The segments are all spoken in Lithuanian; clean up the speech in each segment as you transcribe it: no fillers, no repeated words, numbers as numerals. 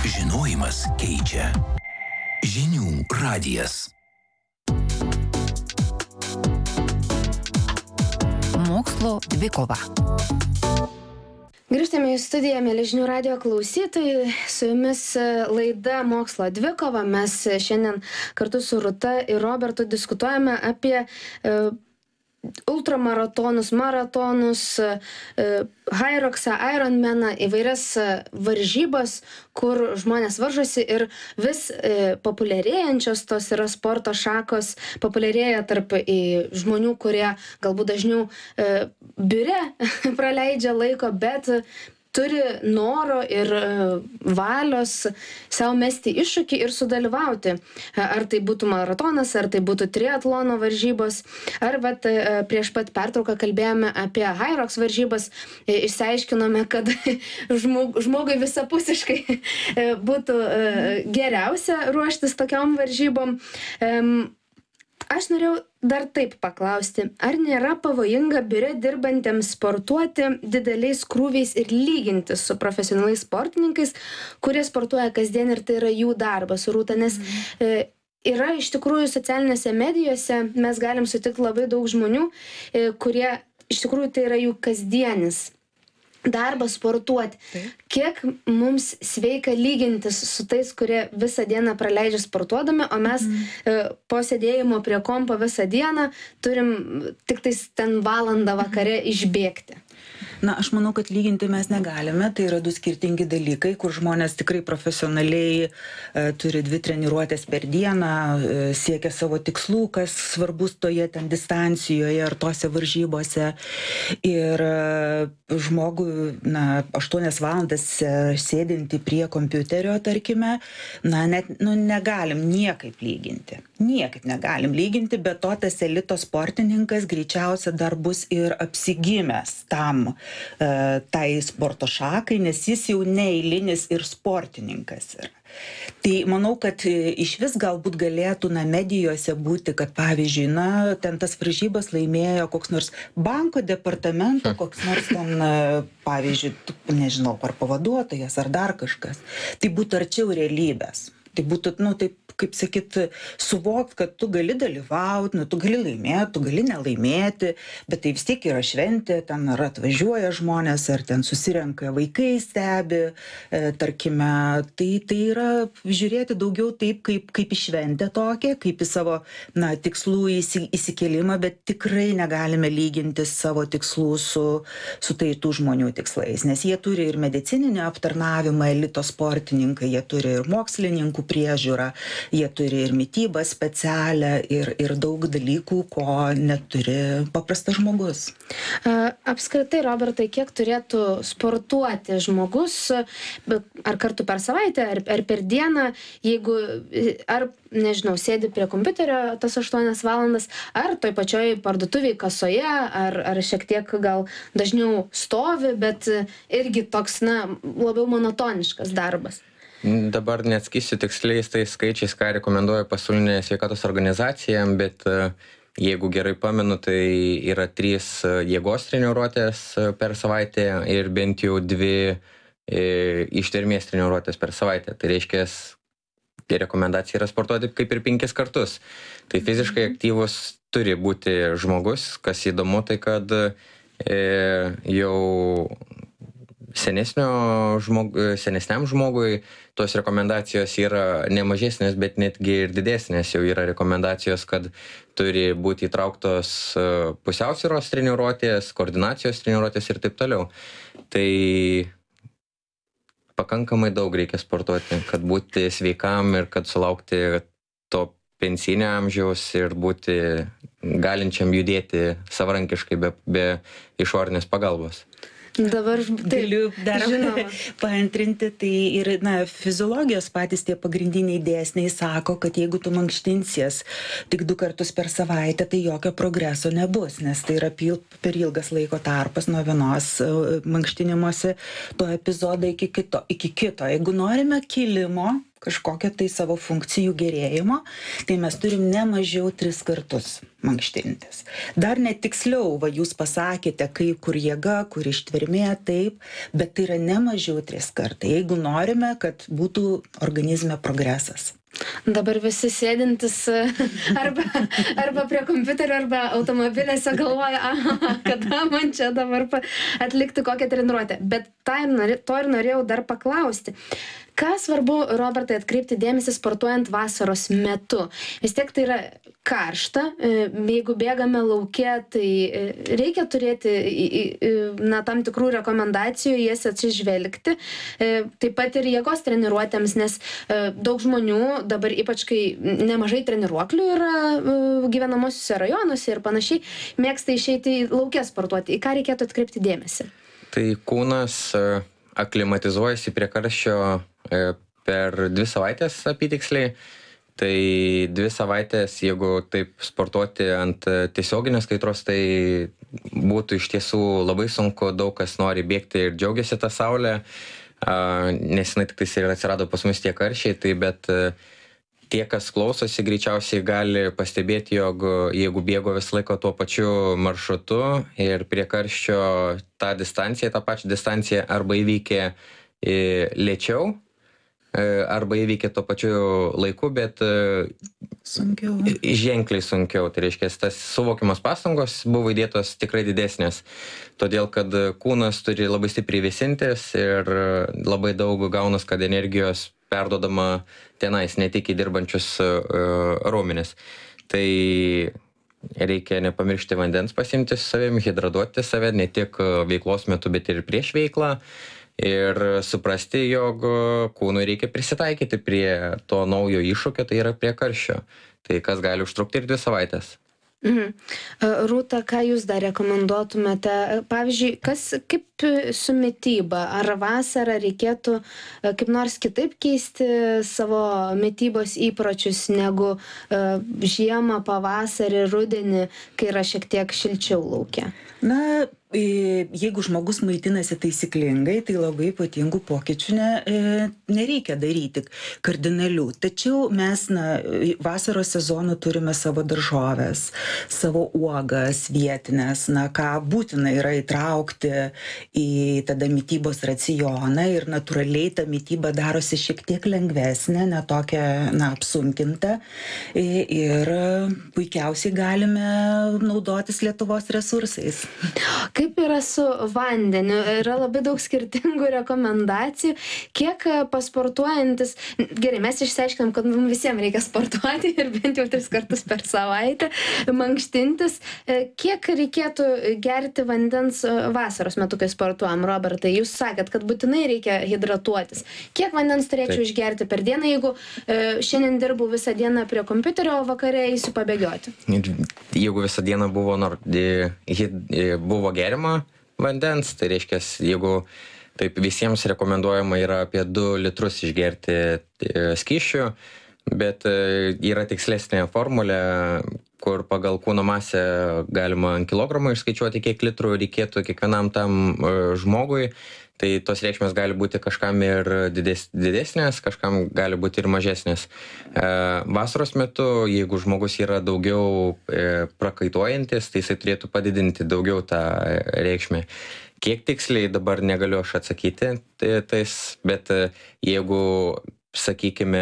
Žinojimas keičia. Žinių radijas. Mokslo dvikova. Grįžtame į studiją, mieli Žinių radijo klausytojai. Su jumis laida Mokslo dvikova. Mes šiandien kartu su Rūta ir Robertu diskutuojame apie ultramaratonus, maratonus, Hyroxą, Ironmaną, įvairias varžybas, kur žmonės varžosi ir vis populiarėjančios tos yra sporto šakos, populiarėja tarp žmonių, kurie galbūt dažniau biure praleidžia laiko, bet turi noro ir valios savo mesti iššūkį ir sudalyvauti. Ar tai būtų maratonas, ar tai būtų triatlono varžybos, ar prieš pat pertrauką kalbėjome apie Hyrox varžybas, išsiaiškinome, kad žmogui visapusiškai būtų geriausia ruoštis tokiom varžybom. Aš norėjau dar taip paklausti, ar nėra pavojinga biure dirbantiems sportuoti dideliais krūviais ir lygintis su profesionaliais sportininkais, kurie sportuoja kasdien ir tai yra jų darbas, Rūta, nes yra iš tikrųjų socialinėse medijose, mes galim sutikti labai daug žmonių, kurie iš tikrųjų tai yra jų kasdienis darbas sportuoti. Kiek mums sveika lygintis su tais, kurie visą dieną praleidžia sportuodami, o mes po sėdėjimo prie kompo visą dieną turim tik tais ten valandą vakare išbėgti. Na, aš manau, kad lyginti mes negalime. Tai yra du skirtingi dalykai, kur žmonės tikrai profesionaliai turi 2 treniruotės per dieną, siekia savo tikslų, kas svarbus toje ten distancijoje ar tose varžybose. Ir žmogui, 8 valandas sėdinti prie kompiuterio, tarkime, negalim niekaip lyginti. Niekaip negalim lyginti, bet tas elito sportininkas greičiausia dar bus ir apsigimęs tam tai sporto šakai, nes jis jau neeilinis ir sportininkas yra. Tai manau, kad iš vis galbūt galėtų medijose būti, kad pavyzdžiui, ten tas varžybas laimėjo koks nors banko departamento, koks nors ten, pavyzdžiui, nežinau, ar pavaduotojas, ar dar kažkas. Tai būtų arčiau realybės. Tai būtų, taip, kaip sakyt, suvokt, kad tu gali dalyvauti, tu gali laimėti, tu gali nelaimėti, bet tai vis tiek yra šventė, ten ar atvažiuoja žmonės, ar ten susirenka vaikai stebi, tarkime, tai yra žiūrėti daugiau taip, kaip į šventę tokią, kaip į savo, tikslų įsikėlimą, bet tikrai negalime lyginti savo tikslų su tų žmonių tikslais, nes jie turi ir medicininį aptarnavimą, elito sportininkai, jie turi ir mokslininkų priežiūrą, jie turi ir mitybą specialią ir daug dalykų, ko neturi paprastas žmogus. Apskritai, Robertai, kiek turėtų sportuoti žmogus, ar kartų per savaitę, ar per dieną, jeigu, sėdi prie kompiuterio tas 8 valandas, ar toj pačioj parduotuvėj kasoje, ar šiek tiek gal dažniau stovi, bet irgi toks, labiau monotoniškas darbas. Dabar neatsakysiu tiksliais tais skaičiais, ką rekomenduoja Pasaulinė sveikatos organizacija, bet jeigu gerai pamenu, tai yra 3 jėgos treniruotės per savaitę ir bent jau 2 ištvermės treniruotės per savaitę. Tai reiškia, rekomendacija yra sportuoti kaip ir 5 kartus. Tai fiziškai aktyvus turi būti žmogus. Kas įdomu, tai kad jau senesniam žmogui tos rekomendacijos yra ne mažesnės, bet netgi ir didesnės. Jau yra rekomendacijos, kad turi būti įtrauktos pusiausvyros treniruotės, koordinacijos treniruotės ir taip toliau. Tai pakankamai daug reikia sportuoti, kad būti sveikam ir kad sulaukti to pensinio amžiaus ir būti galinčiam judėti savarankiškai be išorinės pagalbos. Dabar galiu dar paantrinti, tai ir fiziologijos patys tie pagrindiniai dėsniai sako, kad jeigu tu mankštinsies tik 2 kartus per savaitę, tai jokio progreso nebus, nes tai yra per ilgas laiko tarpas nuo vienos mankštinimuose to epizodo iki kito. Jeigu norime kilimo, kažkokio tai savo funkcijų gerėjimo, tai mes turim ne mažiau 3 kartus mankštintis. Dar netiksliau, va jūs pasakėte, kaip, kur jėga, kur ištvermė, taip, bet tai yra ne mažiau 3 kartai, jeigu norime, kad būtų organizme progresas. Dabar visi sėdintis arba prie kompiuterio, arba automobilėse galvoja, kada man čia dabar atlikti kokią treniruotę. Bet to ir norėjau dar paklausti. Ką svarbu, Robertai, atkreipti dėmesį sportuojant vasaros metu? Vis tiek tai yra karšta, jeigu bėgame lauke, tai reikia turėti tam tikrų rekomendacijų, jas atsižvelgti. Taip pat ir jėgos treniruotėms, nes daug žmonių dabar, ypač kai nemažai treniruoklių yra gyvenamosiuose rajonuose ir panašiai, mėgsta išeiti į laukę sportuoti. Į ką reikėtų atkreipti dėmesį? Tai kūnas aklimatizuojasi prie karščio per 2 savaitės apytiksliai. Tai 2 savaitės, jeigu taip sportuoti ant tiesioginės kaitros, tai būtų iš tiesų labai sunku, daug kas nori bėgti ir džiaugiasi tą saulę, nes jinai tik ir atsirado pas mus tie karščiai, tai bet tie, kas klausosi, greičiausiai gali pastebėti, jog jeigu bėgo visą laiką tuo pačiu maršrutu ir prie karščio tą pačią distanciją arba įveikė lėčiau, arba įveikė tuo pačiu laiku, bet sunkiau. Ženkliai sunkiau. Tai reiškia, tas suvokimas pastangos buvo įdėtos tikrai didesnės, todėl kad kūnas turi labai stipriai vėsintis ir labai daug gaunas, kad energijos perduodama tenais, ne tik į dirbančius raumenis. Tai reikia nepamiršti vandens pasiimti su savimi, hidratuoti save, ne tik veiklos metu, bet ir prieš veiklą. Ir suprasti, jog kūnui reikia prisitaikyti prie to naujo iššūkio, tai yra prie karščio. Tai kas gali užtrukti ir 2 savaitės. Rūta, ką jūs dar rekomenduotumėte? Pavyzdžiui, kaip su mityba? Ar vasarą reikėtų kaip nors kitaip keisti savo mitybos įpročius negu žiemą, pavasarį, rudenį, kai yra šiek tiek šilčiau lauke? Na, jeigu žmogus maitinasi taisyklingai, tai labai ypatingų pokyčių nereikia daryti kardinalių. Tačiau mes vasaros sezonų turime savo daržoves, savo uogas vietinės, ką būtina yra įtraukti į tada mitybos racioną ir natūraliai ta mityba darosi šiek tiek lengvesnė, ne tokia apsunkinta ir puikiausiai galime naudotis Lietuvos resursais. Kaip yra su vandeniu? Yra labai daug skirtingų rekomendacijų. Kiek pasportuojantis, gerai, mes išsiaiškinam, kad mums visiems reikia sportuoti ir bent jau 3 kartus per savaitę mankštintis. Kiek reikėtų gerti vandens vasaros metu, kai sportuojam, Robertai? Jūs sakėt, kad būtinai reikia hidratuotis. Kiek vandens turėčiau išgerti per dieną, jeigu šiandien dirbu visą dieną prie kompiuterio, o vakare eisiu pabėgioti? Jeigu visą dieną buvo gerima vandens, tai reiškia, jeigu taip visiems rekomenduojama yra apie 2 litrus išgerti skysčių, bet yra tikslesnė formulė, kur pagal kūno masę galima ant kilogramų išskaičiuoti, kiek litrų reikėtų kiekvienam tam žmogui. Tai tos reikšmės gali būti kažkam ir didesnės, kažkam gali būti ir mažesnės. Vasaros metu, jeigu žmogus yra daugiau prakaituojantis, tai jisai turėtų padidinti daugiau tą reikšmę. Kiek tiksliai dabar negaliu aš atsakyti, bet jeigu, sakykime,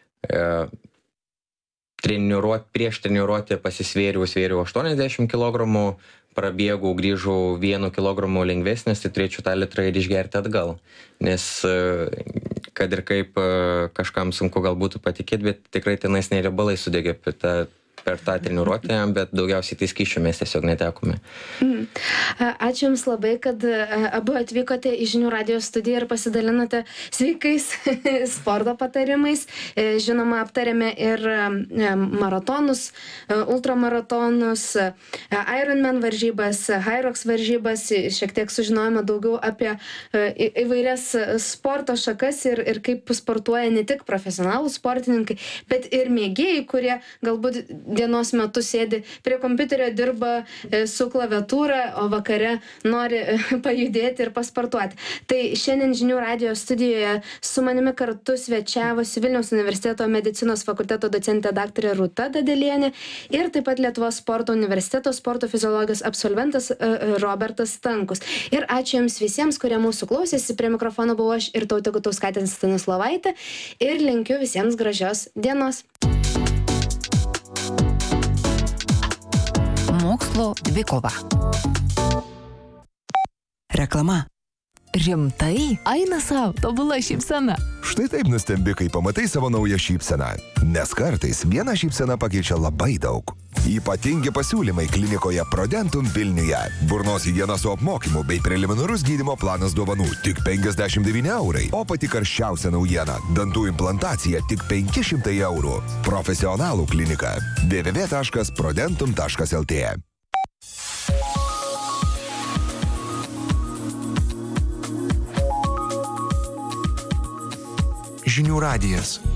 prieš treniruotę svėriau 80 kg, prabėgau, grįžau 1 kg lengvesnis, tai turėčiau tą litrą ir išgerti atgal. Nes kad ir kaip kažkam sunku gal būtų patikėti, bet tikrai tenais neriebalai sudegė per tą treniruotę, bet daugiausiai tai skysčių mes tiesiog netekome. Ačiū Jums labai, kad abu atvykote į Žinių radijo studiją ir pasidalinote sveikais sporto patarimais. Žinoma, aptarėme ir maratonus, ultramaratonus, Ironman varžybas, Hyrox varžybas, šiek tiek sužinojome daugiau apie įvairias sporto šakas ir kaip sportuoja ne tik profesionalūs sportininkai, bet ir mėgėjai, kurie galbūt dienos metu sėdi prie kompiuterio, dirba su klaviatūra, o vakare nori pajudėti ir pasportuoti. Tai šiandien Žinių radijo studijoje su manimi kartu svečiavosi Vilniaus universiteto medicinos fakulteto docentė daktarė Rūta Dadelienė ir taip pat Lietuvos sporto universiteto sporto fiziologijos absolventas Robertas Stankus. Ir ačiū Jums visiems, kurie mūsų klausėsi. Prie mikrofono buvau aš ir Tautė Gutauskaitė Stanislovaitė ir linkiu visiems gražios dienos. Mokslo dvikova. Reklama. Rimtai? Eina savo, tobula šypsena. Štai taip nustembi, kai pamatai savo naują šypseną. Nes kartais viena šypsena pakeičia labai daug. Ypatingi pasiūlymai klinikoje Prodentum Vilniuje. Burnos higiena su apmokymu bei preliminarus gydymo planas dovanų tik 59 eurai. O pati karščiausia naujiena – dantų implantacija tik 500 eurų. Profesionalų klinika. www.prodentum.lt Žinių radijas.